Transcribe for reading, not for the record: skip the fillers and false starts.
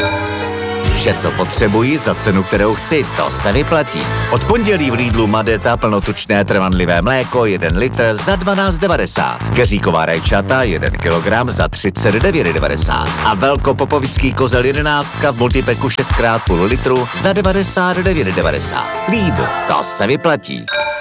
Vše, co potřebuji za cenu, kterou chci, to se vyplatí. Od pondělí v Lidlu Madeta plnotučné trvanlivé mléko 1 litr za 12,90. Keříková rajčata 1 kilogram za 39,90. A velkopopovický kozel 11 v multipeku 6x půl litru za 99,90. Lidl, to se vyplatí.